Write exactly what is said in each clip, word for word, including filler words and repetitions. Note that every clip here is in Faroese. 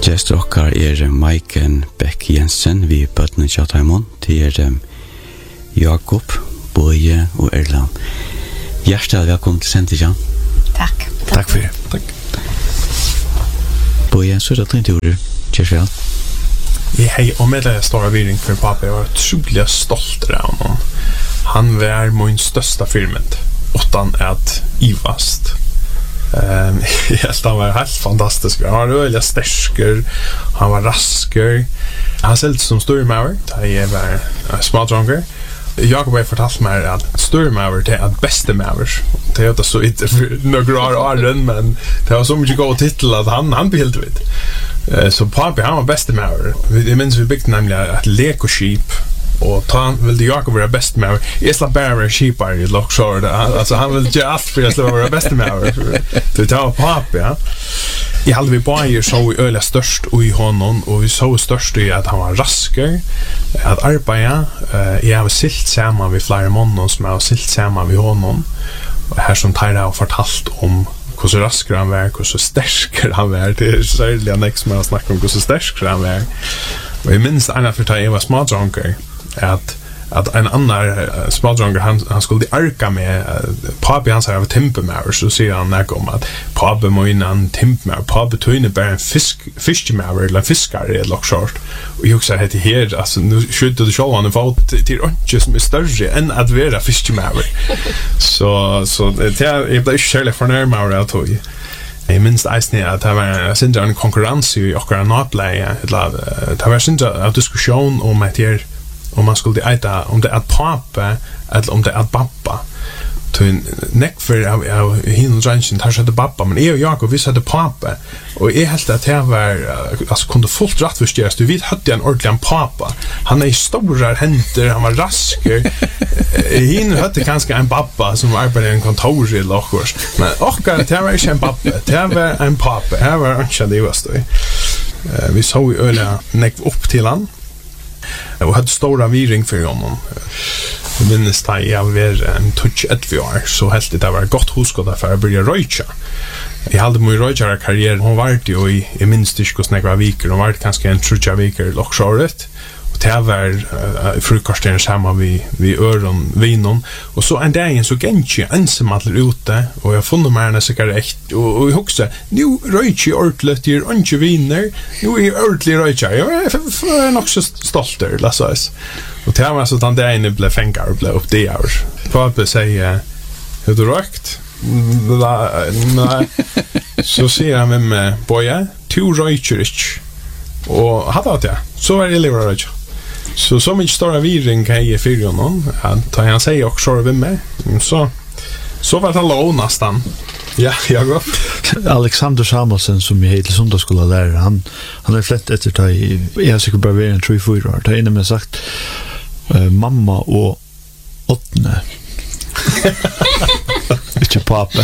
Gestor okkar er Maiken Beck Jensen, vi bøttene Tjataimon, til er Jakob, Boje og Erland. Hjertelig velkommen til sendingen. Takk. Takk for det. Takk. Boje, så er det tre turer. Kjørs vel. Jeg hei, og med det store viring for pappa, jeg var utrolig stolt av honom. Han var min største firmet, utan at ivast. Um, helt, han var helt fantastisk. Han var øyelig stersker, han var rasker. Han selv som stormauer, da jeg var uh, smådronker. Jakob har fortalt meg at stormauer det er beste mauer. Det er jo så ikke for noen år åren, men det var så mye god titel at han, han ble helt vidt. Uh, så papi, han var beste mauer. Jeg minns vi bygde nemlig et lekoskip, og ta ville Jakob være best med meg. Jeg slapp bare være skipar i Lockshore. Altså, han ville gjøre alt for jeg slapp være best med meg. Det var papi, ja. Jeg hadde vi bare så i øyla størst i honom, og vi så størst i at han var rasker, at arbeida. Jeg har silt sammen ved flere måneder som jeg har silt sammen ved honom. Og her som Teira har fortalt om hvordan rasker han var, hvordan stersker han var. Det er særlig han ikke som jeg har snakket om hvordan stersker han var. Og jeg minns en av for jeg var smådronker, at at en annan uh, smådronker han, han skulle arka med uh, papi hans har timpemauer, så sier han nek om at papi må inn en timpemauer, papi tog inn bare en fisk, fiskemauer eller en fiskare i Lockshort, og jeg husker at her, altså nu skjøtte du selv han har fått til ikke som er større enn at være fiskemauer. så, så det, jeg ble ikke kjærlig fornærmauer av tog. Jeg minns eisne at det var sindra en konkurranse i okkara nableie, det var sindra en diskusjon om at her om man skulle eita om det er pappa eller om det er pappa. Til nekfer av, av hin og drangen tar seg til pappa, men jeg og Jakob vi satte pappa, og jeg helt at jeg var altså kunne fullt rattforstjeres, du vet høtte en ordentlig en pappa, han er i store henter, han var rasker. Hin høtte kanskje en pappa som arbeider i en kontor i Lockors, men okkar det var ikke en pappa, det var en pappa, her var ikke det var støy. Vi så i øyla nekv opp til han, og hadde stora viring for honom. Jeg minnes da jeg var en touch ett år, så helt det var godt huskot for å begynne røyka. Jeg hadde min røykjara karriere, hun var jo i, jeg minns ikke hvordan jeg var viker, hun var kanskje en trutja viker loksåret, og det var uh, frukosteren sammen vi, vi øren vinon, og så en dag så gengje ensamadler ute, og jeg funnet meg en sigarett, og, og jeg husker, nu røykje ordentlig, det er ikke viner, nu er jeg ordentlig røykje, jeg er nok så stolt der, la oss. Og det var så den dagen jeg ble fengt og ble opp det år. Pappa sier, har du røykt? Nei. Så sier han med meg, Boje, du røyker ikke. Og hadde hatt jeg, så var jeg livet røyker. Så så mycket stora viring kan jag fyra honom. Tar han säger också med mig. Så så var det låg nästan. Ja, jag går. Alexander Samuelsen som är till söndagsskola där, han han har flett efter ta i jag har säkert bara varit en tre fyra år. Ta inne med sagt uh, mamma och åttne. Inte pappa.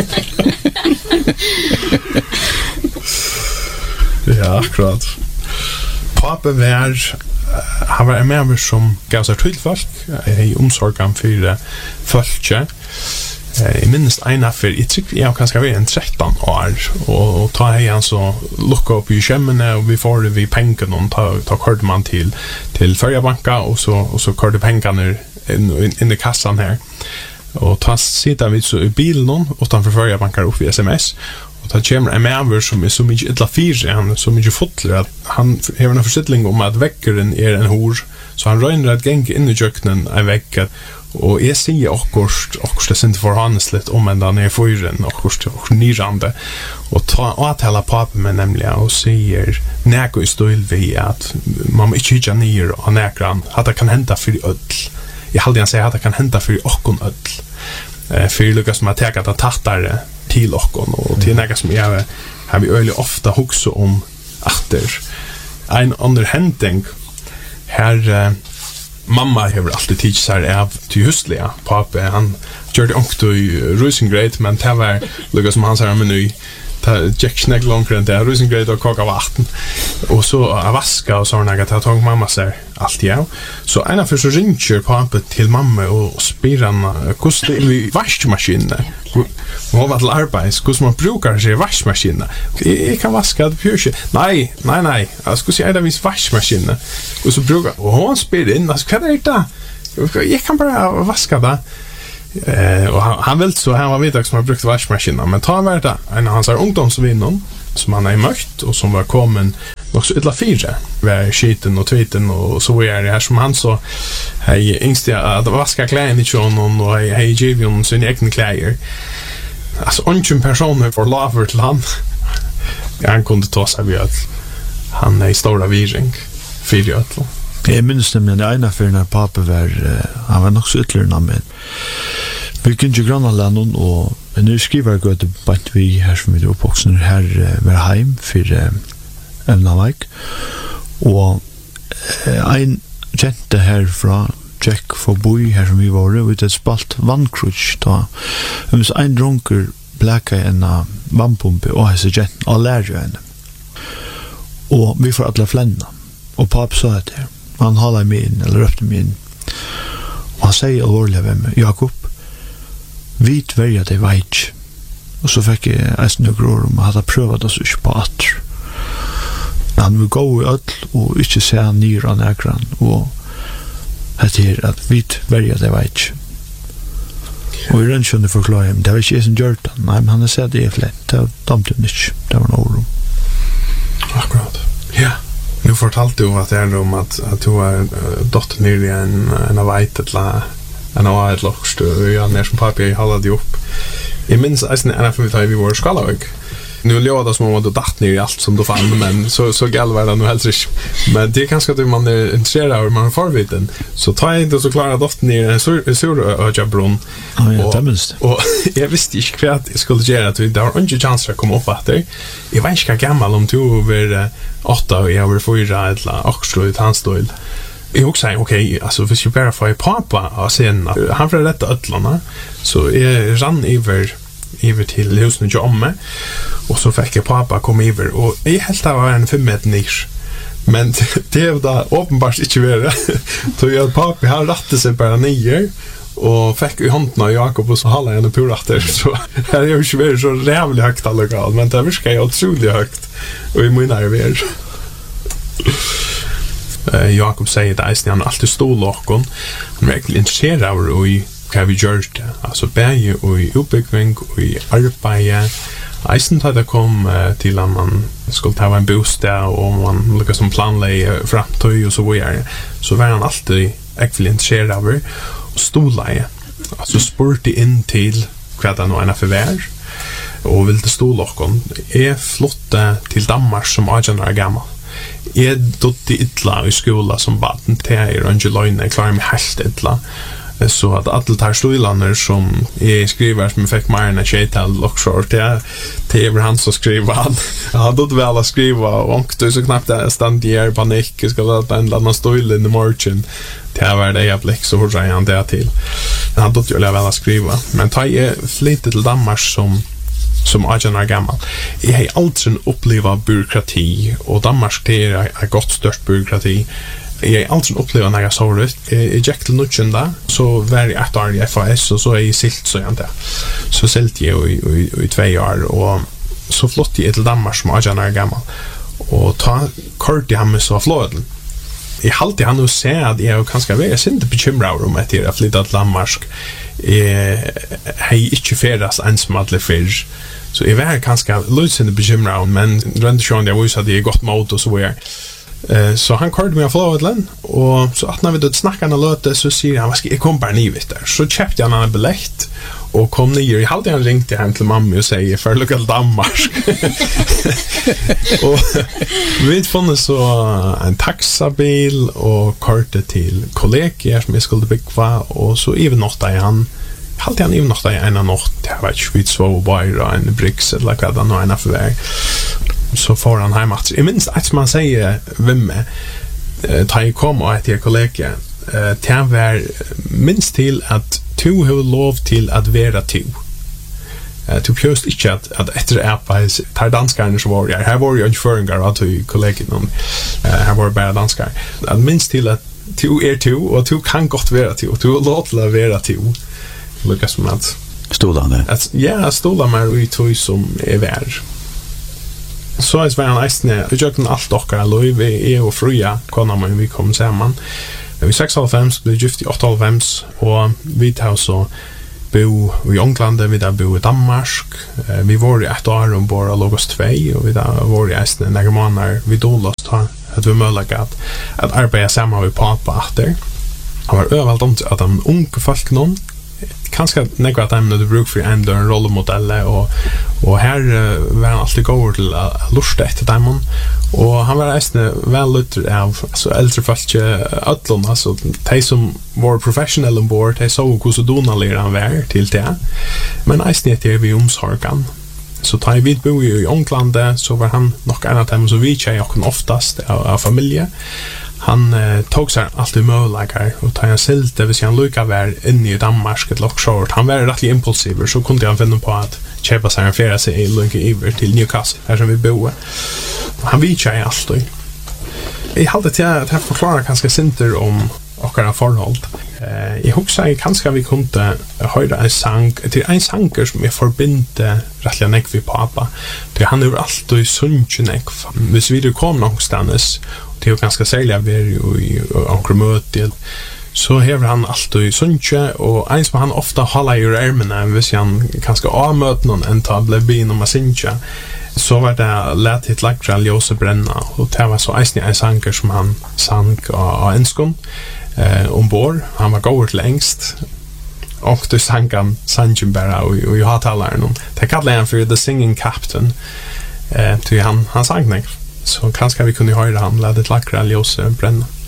Ja, akkurat. Pappa var han var en med som gav seg til folk i omsorgen for folk. Jeg minnes en av for jeg tror jeg kanskje var en tretton år og, og ta hei han så lukka opp i skjemmene og vi får det vi penger og ta, ta kordet man til til Førjabanka og så, og så kordet pengene inn, inn, inn i kassan her og ta sitter vi så i bilen utenfor Førjabanka opp i sms og da kommer en medver som er så mye ytla fyr han er så mye fotler at han har en forsittling om at vekkeren er en hor så han røyner at geng inn i kjøkkenen er vekker og jeg sier akkurst akkurst det synes for hans litt om en da ned i fyren akkurst nyrande og ta avtala pappa med nemlig og sier nek og støyl vi at man må ikke hyggja nyr og nekran at det kan henta for ødel jeg halde han sier at det kan henta for okkon ødel for lukka som har tekat at tattare til okkon og til nekka som jeg har vi øyelig ofta hukse om atter en under hending her uh, mamma har alltid tidsi seg av til hustliga pappa han gjør det ångt i Rosengreit men det var lukka som han sier men nu Jack Snegg långre än det Rosengreit och koka vatten och så att vaska och såna att ta mamma sig allt ja så ena för så ringer pappa till mamma och spyr han koste vi vaskmaskinen hon var till arbets, hur man brukar sig vaskmaskinen. Jag kan vaska det pjurse. Nej, nej, nej. Jag skulle säga det vis vaskmaskinen. Och så brukar och hon spelar in, alltså vad är det? Jag kan bara vaska det. Eh, och han, han vill så han var vidare som har brukt vaskmaskinen, men ta vart det. En av hans ungdomsvinnor som han är mött och som var kommen också ett la fyra var skiten och tviten och så är det här som han så hej insta att vaska kläder i någon och hej given sin egen kläder. Alltså ungen personer för lover till han. Han kunde ta sig vid att han är i stora viring fyra ötlo. Jag minns nämligen det ena för när pappa var han var nog så ytterligare med. Vi kunde ju granna länden och nu skriver jag att det vi här som vi är uppvuxna här var hem för Evnavik og eh, en jente herfra Jack forbi her som vi var ut et spalt vannkrutsch da hvis en drunker blekka en vannpumpe og hese jenten og lærer henne og vi får alle flenna og pap sa det her han halde meg inn eller røpte meg inn og han sier alvorlig av meg Jakob vi tverja det veit og så fikk jeg eisen og grår om at jeg prøvde oss ikke på atter. Han vil gå i öll og ikke se nyr av nægran og det er at vi verger det veit og i rønnskjønne forklarer ham det var ikke jeg som gjør det nei, men han har sett det i flett det var damt hun ikke det var en oro akkurat ja nu fortalte du at det er om at, at du har uh, dotter nyr i en, en av veit en av et lokst og ja, nær som papir jeg halde det opp jeg minns eisen en av vi tar vi var skalavøk nu låda som om du datt ner i allt som du fann men så så galvar det nu helt rätt men det är kanske att man är intresserad av man får viten så tar jag inte så klara doft ner en sur sur och jabron och jag visste inte kvart jag skulle göra att det har inte chans att komma upp att det jag vet inte gammal om du över åtta och jag var fyra eller också ut hans stol jag också säger okej alltså hvis jag bara får pappa och sen han får rätta ötlarna så är rann över över till husen och jomme och så fick jag pappa komma över och jag helt var en fem meter nisch men det var då uppenbart inte vara så jag pappa han rattade sig bara ner och fick i handen av Jakob och så hallade jag en polatter så här är ju inte varit så rävligt högt allokal men det viskar ju otroligt högt och i min nerver uh, Jakob säger att han alltid stod lockon han är verkligen intresserad av i vad vi gör det alltså bäge och i uppbyggning och i arbete eisen tar det kom uh, till att man skulle ta en bostad och man lyckas som planlägga framtid och så vidare så var han alltid verkligen intresserad av och storleie alltså spurte in till vad det nu är för vär och vill det storlockon är flotta till Danmark som arton år gammal är dotti illa i skola som baden till er och lögna klarar mig helt illa så att alla tar stoilaner som är skriver som fick Marina Chetal och short ja det är han som skriver han han då väl att skriva och det är så knappt att stand i panik ska låta en annan stoil i the margin det var det jag blick så hur han det till han då ju väl att skriva men ta är flytta till Danmark som som arton år gammal jag har alltid upplevt byråkrati och Danmark det är ett gott störst byråkrati jag alltid upplever när jag såg det jag gick till nutchen där så var jag ett år i F A S och så är jag silt så jag inte så silt jag i, i, i två år och så flott jag till Danmark som arton år gammal och ta kort i hamn så flöden jag alltid han nu säger att jag kanske vara jag inte bekymrad om att jag flyttat till Danmark jag har inte färdas ensam för så jag var ganska lite bekymrad men runt sjön jag visade det är gott mot och så är Eh så han kallade mig för Flodland och så att när vi då snackade löte så säger han vad ska jag komma bara ni vet där så köpte jag en biljett och kom ner i halvtid han ringte hem till mamma och säger för lokal Danmark och vi fann så en taxabil och kortet till kollegor som jag skulle bygga och så även något där han halvtid han även något där en natt jag vet inte så bara en bricks eller vad det nu är för väg så får han hem att jag minns att man säger vem eh ta kom och att jag kollega eh tän var minst till att två har lov till att vara två eh to just inte att att efter appas tar danskarna så var jag här var ju en föringar att ju kollega någon eh här var bara danskar att minst till att två är två och två kan gott vara två två låt la vara två Lucas Mats stolande. Att ja, stolar mer i toy som är värd. Så är det en ästne, vi gör allt dockar, lov vi är och fria, konar man vi kom samman. Vi sex halv fem blev gift i åtta halv fem och vi tar så bo i England, vi där bo i Danmark. Vi var i ett år om bara Logos två och vi där var i ästne några månader vi dolast ha att vi möjligt att att arbeta samman med pappa efter. Han var överallt om att de unga folk någon kanske några timmar du bruk för en en rollmodell och och här uh, var han alltid går till att uh, lusta efter dem och han var nästan väl luttrad av så äldre folk öllon alltså de som var professional on board de såg hur så donaler han var till det men nästan det vi omsorgan så tar vi bo i England så var han nog en av dem så vi tjej och oftast av, av familje. Han eh, tog sig alltid möjligheter och tar en silte hvis han lukka var inne i Danmark ett lockshort. Han var rätt impulsiv så kunde han finna på att köpa sig en fjärde sig i lukka iver till Newcastle här som vi bor. Han vet sig alltid. Jag hade till att jag förklarar ganska sinter om åkara förhåll. Eh, jag huxar att kanske vi kunde höra en sang till en sanger som är förbindet rättliga näck vid pappa. Det han är alltid sunchen näck. Hvis vi kom någonstans det är ganska sälja vi i ankromöte så hever han alltid i sunche och en som han ofta håller i ärmarna hvis han kanske avmöter någon en ta blev bin om att syncha så var det lätt hit lagra ljósa bränna och det var så eisni en sanger som han sang av enskon eh, ombord han var gått längst och då sang han sanchen bara och, och jag har talar någon det kallar han för The Singing Captain eh, till han, han sang nek så kanske vi kunde höra han lät ett lackra ljus bränna.